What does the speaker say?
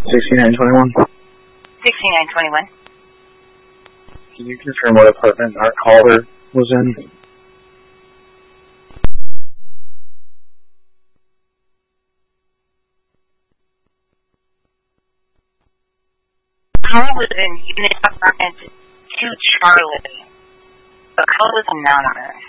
6921. 6921. Can you confirm what apartment our caller was in? Caller was in unit apartment 2 Charlotte. The call was anonymous.